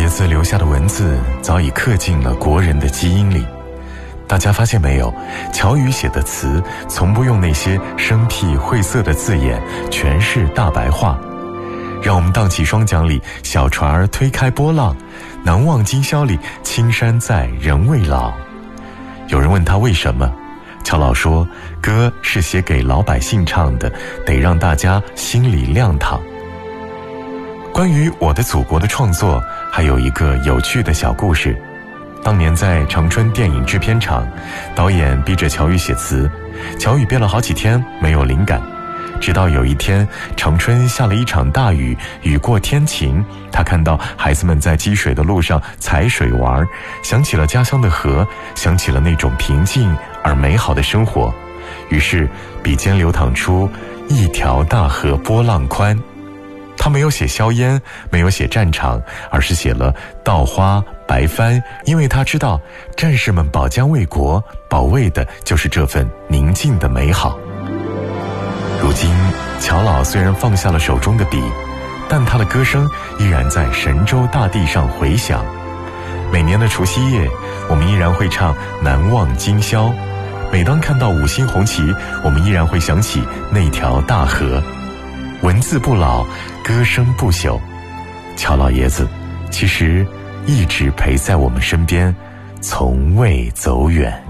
爷子留下的文字早已刻进了国人的基因里。大家发现没有，乔羽写的词从不用那些生僻晦涩的字眼，全是大白话。让我们荡起双桨里，小船儿推开波浪，难忘今宵里，青山在，人未老。有人问他为什么，乔老说，歌是写给老百姓唱的，得让大家心里亮堂。关于我的祖国的创作，还有一个有趣的小故事。当年在长春电影制片厂，导演逼着乔羽写词，乔羽憋了好几天没有灵感，直到有一天长春下了一场大雨，雨过天晴，他看到孩子们在积水的路上踩水玩，想起了家乡的河，想起了那种平静而美好的生活，于是笔尖流淌出一条大河波浪宽。他没有写硝烟，没有写战场，而是写了稻花白帆，因为他知道战士们保家卫国，保卫的就是这份宁静的美好。如今乔老虽然放下了手中的笔，但他的歌声依然在神州大地上回响。每年的除夕夜，我们依然会唱难忘今宵，每当看到五星红旗，我们依然会想起那条大河。文字不老，歌声不朽，乔老爷子其实一直陪在我们身边，从未走远。